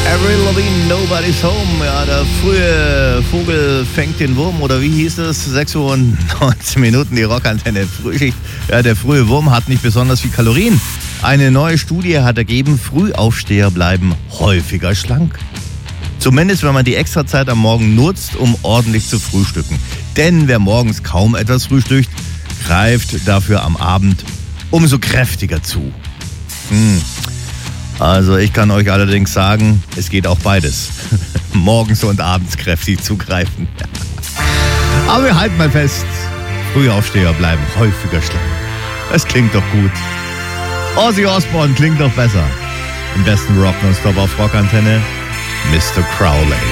Avril Lavigne, Nobody's Home. Ja, der frühe Vogel fängt den Wurm, oder wie hieß es? 6 Uhr und 19 Minuten, die Rockantenne Frühschicht. Ja, der frühe Wurm hat nicht besonders viel Kalorien. Eine neue Studie hat ergeben, Frühaufsteher bleiben häufiger schlank. Zumindest, wenn man die Extrazeit am Morgen nutzt, um ordentlich zu frühstücken. Denn wer morgens kaum etwas frühstückt, greift dafür am Abend umso kräftiger zu. Also ich kann euch allerdings sagen, es geht auch beides. Morgens und abends kräftig zugreifen. Aber wir halten mal fest, Frühaufsteher bleiben häufiger schlank. Das klingt doch gut. Ozzy Osbourne klingt doch besser. Im besten Rock nonstop auf Rockantenne, Mr. Crowley.